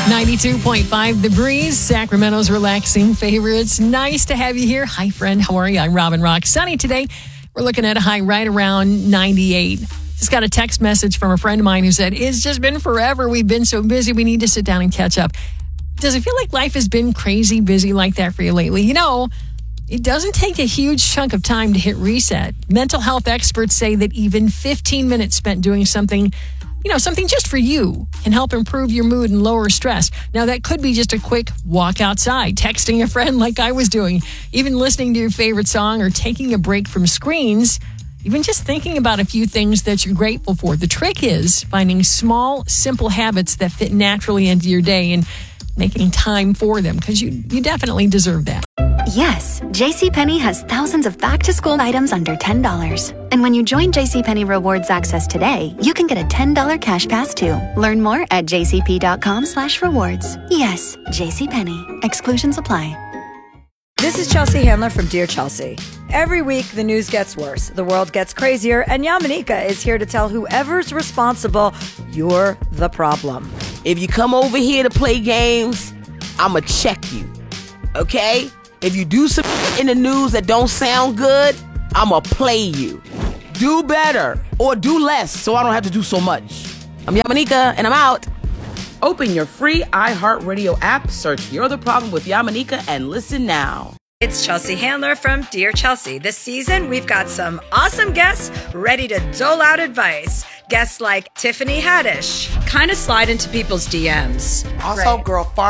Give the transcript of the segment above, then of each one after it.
92.5 The Breeze, Sacramento's relaxing favorites. Nice to have you here. Hi, friend. How are you? I'm Robin Rock. Sunny today. We're looking at a high right around 98. Just got a text message from a friend of mine who said, it's just been forever. We've been so busy. We need to sit down and catch up. Does it feel like life has been crazy busy like that for you lately? You know, it doesn't take a huge chunk of time to hit reset. Mental health experts say that even 15 minutes spent doing something just for you can help improve your mood and lower stress. Now, that could be just a quick walk outside, texting a friend like I was doing, even listening to your favorite song or taking a break from screens, even just thinking about a few things that you're grateful for. The trick is finding small, simple habits that fit naturally into your day and making time for them, because you definitely deserve that. Yes, JCPenney has thousands of back-to-school items under $10. And when you join JCPenney Rewards Access today, you can get a $10 cash pass too. Learn more at jcp.com/rewards. Yes, JCPenney. Exclusions apply. This is Chelsea Handler from Dear Chelsea. Every week, the news gets worse, the world gets crazier, and Yamanika is here to tell whoever's responsible, you're the problem. If you come over here to play games, I'ma check you, okay? If you do some in the news that don't sound good, I'ma play you. Do better or do less so I don't have to do so much. I'm Yamanika and I'm out. Open your free iHeartRadio app, search You're the Problem with Yamanika, and listen now. It's Chelsea Handler from Dear Chelsea. This season, we've got some awesome guests ready to dole out advice. Guests like Tiffany Haddish, kind of slide into people's DMs. Also,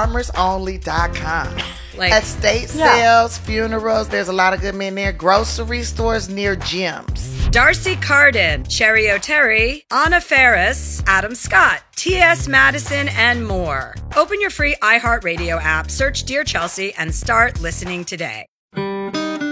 girlfarmersonly.com. Like, estate sales, funerals, there's a lot of good men there. Grocery stores near gyms. Darcy Carden, Cherry O'Terry, Anna Ferris, Adam Scott, T.S. Madison, and more. Open your free iHeartRadio app, search Dear Chelsea, and start listening today.